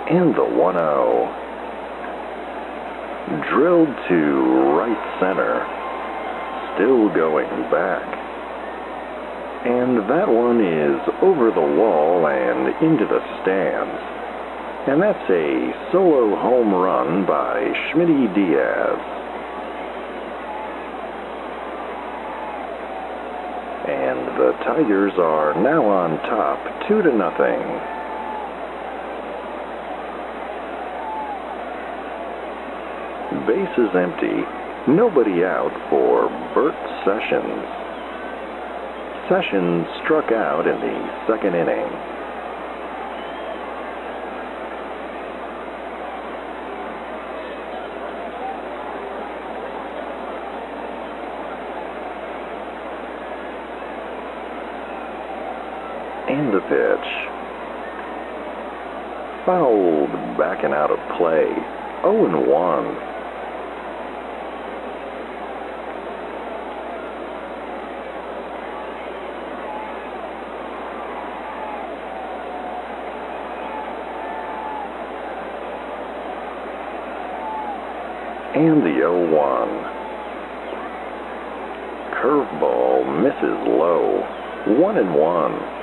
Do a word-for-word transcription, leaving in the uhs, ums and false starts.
And the one oh. Drilled to right center. Still going back. And that one is over the wall and into the stands. And that's a solo home run by Schmitty Diaz. And the Tigers are now on top, two to nothing. Base is empty, nobody out for Bert Sessions. Sessions struck out in the second inning. And the pitch. Fouled back and out of play. oh and one. And the oh one. Curveball misses low. One and one.